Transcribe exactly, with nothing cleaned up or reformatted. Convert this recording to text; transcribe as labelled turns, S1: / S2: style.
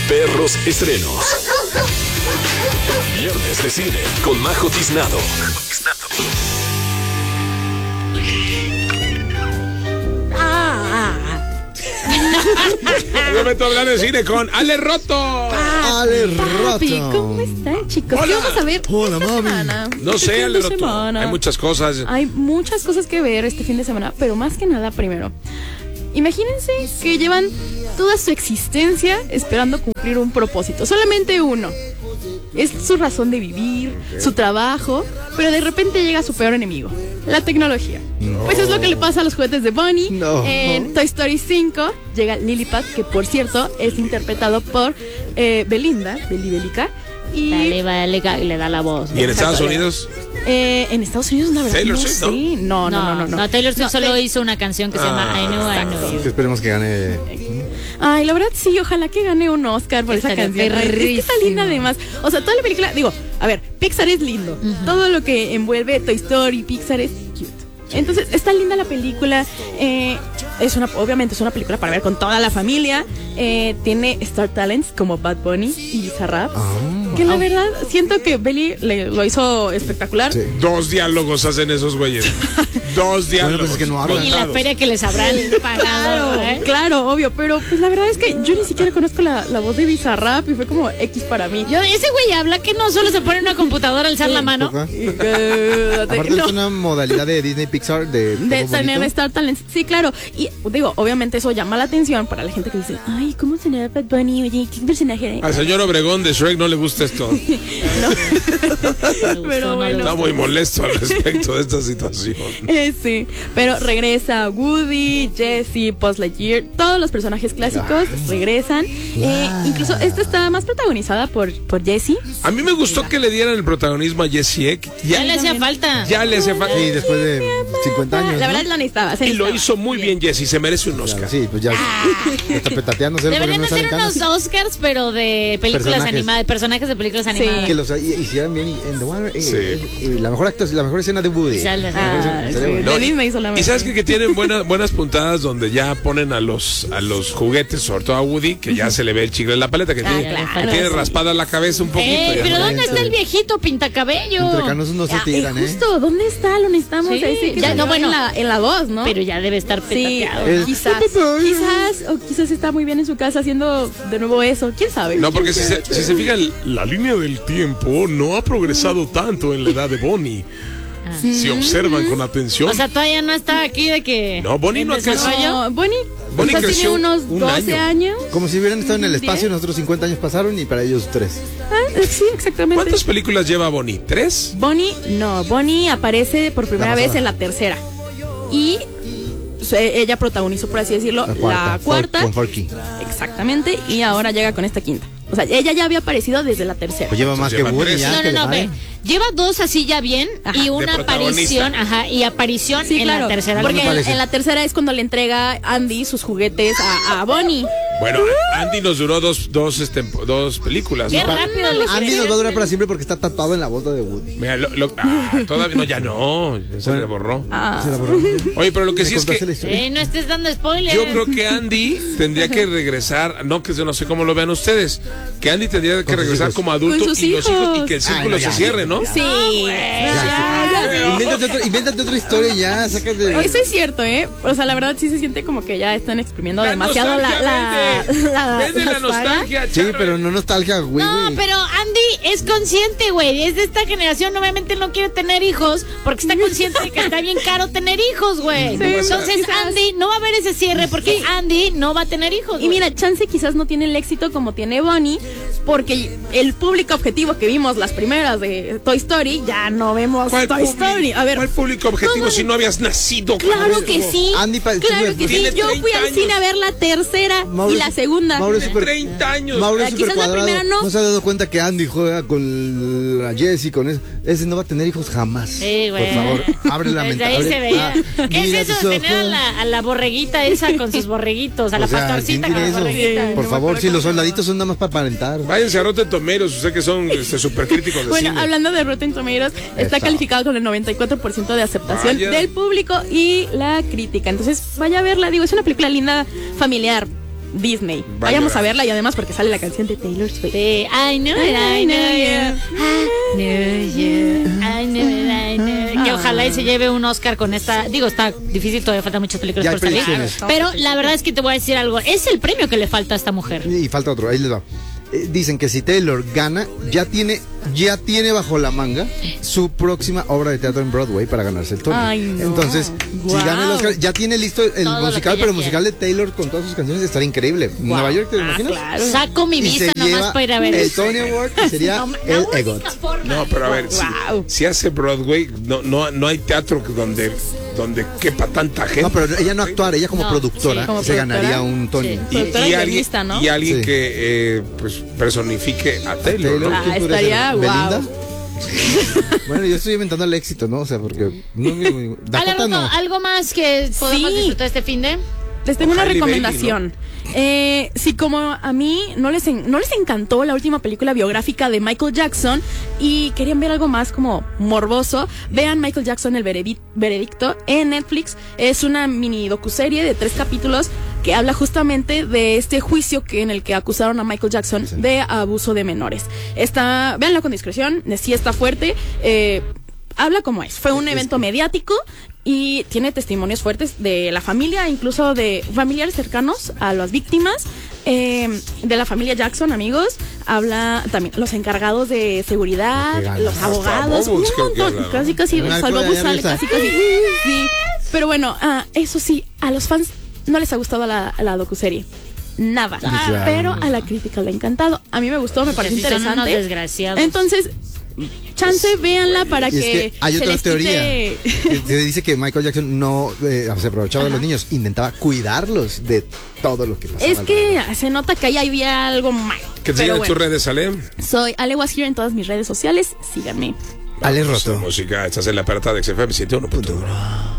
S1: Perros estrenos. Viernes de cine con Majo Tiznado.
S2: Yo me estoy hablando de cine con Ale Roto.
S3: Ale
S4: Papi,
S3: Roto.
S4: ¿cómo están, chicos?
S2: Hola.
S4: ¿Qué vamos a ver?
S3: Hola,
S4: esta
S3: mami.
S4: semana?
S2: No sé,
S4: Este
S2: Ale
S4: fin de
S2: Roto.
S4: semana.
S2: Hay muchas cosas.
S4: Hay muchas cosas que ver este fin de semana, pero más que nada, primero, imagínense que llevan toda su existencia esperando cumplir un propósito, solamente uno. Es su razón de vivir, su trabajo, pero de repente llega su peor enemigo, la tecnología.
S3: No.
S4: Pues es lo que le pasa a los juguetes de Bonnie.
S3: No.
S4: En Toy Story cinco llega Lilliput, que por cierto es interpretado por eh, Belinda, Beli Bélica. Y
S5: Dale, vale, y le da la voz.
S2: ¿Y en Estados Unidos?
S4: eh, en Estados Unidos, la verdad,
S2: Taylor
S4: no
S2: Swift, ¿no?
S4: sé. No, no, no, no, no.
S5: No, Taylor Swift
S4: No,
S5: solo
S4: Tay-
S5: hizo una canción que se llama
S2: Ah,
S5: I Know, I Know You.
S3: Que esperemos que gane.
S4: Ay, la verdad sí, ojalá que gane un Oscar por esa
S5: Estaría
S4: canción. Es que está
S5: perrísimo.
S4: linda además. O sea, toda la película, digo, a ver, Pixar es lindo. Todo lo que envuelve Toy Story, Pixar es cute. Entonces, está linda la película. eh, es una, obviamente es una película para ver con toda la familia. eh, tiene Star Talents como Bad Bunny y Bizarrap. Que la verdad, siento que Belly le- lo hizo espectacular.
S3: Sí.
S2: Dos diálogos hacen esos güeyes. Dos diálogos.
S3: pues es que no hablan.
S5: Y la
S2: contados.
S5: feria que les habrán pagado.
S4: Claro,
S5: ¿eh?
S4: claro, obvio, pero pues la verdad es que yo ni siquiera conozco la, la voz de Bizarrap y fue como X para mí.
S5: Yo, ese güey habla que no solo se pone en una computadora a alzar la mano.
S3: Ajá.
S4: Eh,
S3: Aparte
S4: no.
S3: es una modalidad de Disney Pixar de,
S4: De
S3: todo
S4: tener
S3: bonito.
S4: Star Talents, sí, claro. Y digo, obviamente eso llama la atención para la gente que dice, ay, ¿cómo será Bad Bunny? Oye, ¿qué personaje?
S2: Al señor Obregón de Shrek no le gusta esto.
S4: Pero bueno.
S2: Está muy molesto al respecto de esta situación.
S4: Eh, sí, pero regresa Woody, Jessie, Buzz Lightyear, todos los personajes clásicos regresan. Eh, incluso esta está más protagonizada por, por Jessie.
S2: A mí me gustó que le dieran el protagonismo a Jessie Ek.
S5: Ya
S2: Ya,
S5: le hacía falta.
S2: ya le hace falta.
S3: Sí, después de cincuenta años.
S4: La verdad
S3: ¿no?
S4: lo necesitaba. se
S2: Y lo
S4: necesitaba.
S2: hizo muy bien Jessie. Se merece un Oscar.
S3: Sí, pues ya. Está petateando. ¿Cero?
S5: Deberían
S3: Porque no
S5: hacer
S3: salen
S5: unos
S3: canas.
S5: Oscars, pero de películas
S3: Personajes.
S5: animadas, personajes de películas animadas.
S3: Que los hicieran bien y- en The One. eh,
S2: Sí.
S3: eh, eh, la mejor actos, la mejor escena de Woody.
S5: Sale, sale.
S4: Ah,
S3: Estaría
S4: sí,
S3: bueno.
S4: de Disney hizo la
S2: Y
S4: mejor.
S2: sabes que, que tienen buenas buenas puntadas donde ya ponen a los a los juguetes, sobre todo a Woody, que ya se le ve el chicle en la paleta, que,
S4: Ah,
S2: tiene,
S4: claro,
S2: que tiene
S4: sí.
S2: raspada la cabeza un poquito.
S5: Eh,
S2: ya.
S5: pero ¿dónde
S3: Sí.
S5: está el viejito pintacabello?
S3: Entre canosos no se
S4: Ah,
S3: tiran,
S4: eh,
S3: ¿eh?
S4: justo, ¿dónde está? Lo necesitamos.
S5: Sí,
S4: ese que
S5: ya,
S4: salió
S5: no, bueno.
S4: en la, en la voz, ¿no?
S5: Pero ya debe estar
S4: sí,
S5: petateado.
S3: Es-
S4: quizás, quizás, o quizás está muy bien en su casa haciendo de nuevo eso. ¿Quién sabe?
S2: No, porque si se, si se fijan, la línea del tiempo no ha progresado tanto en la edad de Bonnie. Si observan con atención.
S5: O sea, todavía no está aquí de que.
S2: No, Bonnie
S5: en
S2: no ha crecido.
S5: desarrollo.
S4: No, Bonnie,
S2: Bonnie
S4: o sea,
S2: creció
S4: tiene unos
S2: un
S4: doce
S2: año.
S4: años.
S3: Como si hubieran estado en el
S4: Diez.
S3: espacio, nosotros cincuenta años pasaron y para ellos tres.
S4: Ah, sí, exactamente.
S2: ¿Cuántas películas lleva Bonnie? ¿Tres?
S4: Bonnie, no, Bonnie aparece por primera
S3: La
S4: vez
S3: pasada.
S4: en la tercera. Y se- ella protagonizó, por así decirlo, la cuarta.
S3: Fort- Con Forky.
S4: Exactamente, y ahora llega con esta quinta. O sea, ella ya había aparecido desde la tercera.
S3: Pues lleva más que
S2: lleva
S3: Woody
S2: tres.
S3: ya.
S5: No,
S3: que
S5: no, no,
S3: le
S5: ve.
S3: paguen.
S5: Lleva dos así ya bien
S4: Ajá.
S5: y una
S2: De protagonista.
S5: aparición, ajá, y aparición
S4: Sí,
S5: en
S4: claro,
S5: la tercera.
S4: porque
S3: me
S4: en,
S3: parece.
S4: en la tercera es cuando le entrega Andy sus juguetes a, a Bonnie.
S2: Bueno, Andy nos duró dos, dos, este, dos películas.
S5: Qué
S2: ¿no?
S5: rápido le
S3: Andy
S5: hicieron.
S3: nos va a durar para siempre porque está tatuado en la bota de Woody.
S2: Mira, lo- lo- ah, todavía no, ya no, ya se le borró.
S4: Ah,
S3: Se la borró.
S2: Oye, pero lo que sí
S3: ¿Me
S2: es
S3: contaste la
S2: que
S3: historia?
S5: Eh, no estés dando spoilers.
S2: yo creo que Andy tendría que regresar, no que yo no sé cómo lo vean ustedes, que Andy tendría que
S3: Con sus
S2: regresar
S3: hijos.
S2: como adulto
S4: Con sus
S2: y los hijos y
S4: hijos.
S2: que el círculo
S3: Ay, no,
S2: se
S3: ya,
S2: cierre, ¿no?
S4: sí.
S3: Invéntate, otro- invéntate otra historia ya, sácate.
S4: Eso es cierto, ¿eh? O sea, la verdad sí se siente como que ya están exprimiendo
S2: La
S4: demasiado la, la,
S2: nostalgia,
S4: la,
S2: vende la
S4: saga.
S2: nostalgia,
S3: Sí,
S2: Charro.
S3: pero no nostalgia, güey.
S5: No,
S3: güey.
S5: pero Andy es consciente, güey. Es de esta generación, obviamente no quiere tener hijos porque está consciente de que está bien caro tener hijos, güey. Entonces
S4: quizás.
S5: Andy no va a haber ese cierre porque Andy no va a tener hijos.
S4: Y
S5: güey.
S4: mira, chance quizás no tiene el éxito como tiene Bonnie, porque el público objetivo que vimos las primeras de Toy Story, ya no vemos
S2: ¿Cuál
S4: Toy
S2: público-
S4: Story. A ver,
S2: ¿Cuál público objetivo
S4: todo-
S2: si no habías nacido?
S4: claro que sí.
S3: Andy pa-
S4: Claro que sí.
S2: Tiene
S4: Yo fui
S2: treinta
S4: al cine a
S2: años.
S4: ver la tercera
S3: Mauro
S4: y la
S3: es-
S4: segunda.
S3: Mauro es super-
S2: treinta años.
S3: Mauro es
S4: Quizás
S3: super
S4: la
S3: cuadrado.
S4: primera no.
S3: se ha dado cuenta que Andy juega con la Jessie, con eso. Ese no va a tener hijos jamás.
S5: Sí, güey.
S3: Por favor, abre la mente.
S5: Desde ahí
S3: abre-
S5: se veía.
S3: Ah,
S5: ¿Qué
S3: mira
S5: es eso
S3: tus
S5: de tener a
S3: ojos.
S5: la, a la borreguita esa con sus borreguitos? A la
S3: O sea,
S5: pastorcita
S3: ¿quién
S5: con la
S3: tiene
S5: borreguita.
S3: eso? Por
S4: No me
S3: favor,
S4: acuerdo
S3: si
S4: cómo
S3: los
S4: se llama.
S3: soldaditos son nada más para aparentar.
S2: Váyanse a Rotten Tomatoes, usted que son este, super críticos de
S4: Bueno,
S2: cine.
S4: hablando de Rotten Tomatoes, está
S3: Eso.
S4: calificado con el noventa y cuatro por ciento de aceptación
S2: Vaya.
S4: del público y la crítica. Entonces, vaya a verla. Digo, es una película linda, familiar. Disney.
S2: Va a
S4: Vayamos
S2: llorar.
S4: a verla y además porque sale la canción de Taylor Swift.
S5: Sí, I know it, I know you. I know you. I know it, I know you. Que ojalá y se lleve un Oscar con esta. Digo, está difícil, todavía faltan muchas películas
S3: Ya hay
S5: por salir.
S3: predicciones.
S5: Pero la verdad es que te voy a decir algo. Es el premio que le falta a esta mujer.
S3: Y falta otro, ahí les va. Eh, dicen que si Taylor gana, ya tiene, ya tiene bajo la manga su próxima obra de teatro en Broadway para ganarse el Tony.
S4: Ay, no.
S3: Entonces,
S4: Guau.
S3: si gana el Oscar, ya tiene listo el
S5: Todo lo
S3: musical,
S5: que
S3: pero el
S5: ella
S3: musical de Taylor con todas sus canciones estaría increíble. Nueva York, ¿te lo
S4: Ah,
S3: imaginas?
S4: claro.
S5: Saco mi
S3: Y
S5: visa
S3: se
S5: nomás
S3: lleva
S5: para ir a ver
S3: el
S5: eso.
S3: Tony Award, que sería
S5: No, la
S3: el
S5: única
S3: EGOT.
S5: forma.
S2: No, pero a ver, si,
S4: Wow.
S2: si hace Broadway, no, no, no hay teatro que donde, donde quepa tanta gente.
S3: No, pero ella no actuar, ella como
S5: No,
S3: productora
S5: sí,
S4: como
S3: se
S4: productora.
S3: ganaría un Tony.
S5: Sí.
S2: y,
S4: productora
S2: y
S4: y
S2: alguien,
S4: guionista, ¿no?
S2: y alguien
S3: Sí.
S2: que eh, pues personifique a Taylor,
S3: Taylor,
S2: ¿no?
S4: Ah,
S3: ¿quién podría
S4: estaría
S3: ser? ¿Belinda?
S4: guau.
S3: Bueno, yo estoy inventando el éxito, ¿no? O sea, porque no, no, Dakota
S5: ¿Algo,
S3: no.
S5: algo más que podemos
S4: Sí.
S5: disfrutar este fin de?
S4: Les tengo
S2: O
S4: una
S2: Halle
S4: recomendación. Eh, si como a mí no les, en- no les encantó la última película biográfica de Michael Jackson y querían ver algo más como morboso, vean Michael Jackson el Veredi- veredicto en Netflix. Es una mini docuserie de tres capítulos que habla justamente de este juicio que en el que acusaron a Michael Jackson de abuso de menores. Está, véanlo con discreción, sí está fuerte. Eh, habla como es. Fue un evento mediático y tiene testimonios fuertes de la familia, incluso de familiares cercanos a las víctimas, eh, de la familia Jackson, amigos. Habla también los encargados de seguridad,
S3: Qué ganas.
S4: los
S2: Hasta
S4: abogados, un
S2: Bubbles creo que
S4: montón.
S2: habla, ¿no?
S4: Casi, casi,
S3: Un
S4: Salvo
S3: alcohol de
S4: Bus sale
S3: risa.
S4: casi, casi. Sí. Pero bueno, ah, eso sí, a los fans no les ha gustado la, la docuserie. Nada.
S3: claro.
S4: Pero a la crítica le ha encantado. A mí me gustó, me pareció
S5: sí son unos
S4: interesante.
S5: desgraciados.
S4: Entonces, chance, véanla para
S3: Y es
S4: que,
S3: que hay
S4: se
S3: otra
S4: les
S3: teoría
S4: quite-
S3: que se dice que Michael Jackson no eh, se aprovechaba de los niños, intentaba cuidarlos de todo lo que pasaba.
S4: Es que se nota que ahí había algo mal.
S2: Que te
S4: Pero
S2: digan
S4: bueno,
S2: tus redes, Ale.
S4: soy Ale Was Here en todas mis redes sociales. Síganme.
S3: Ale
S2: Vamos a
S3: Roto.
S2: música, estás en la apartada de X F M ciento uno punto uno.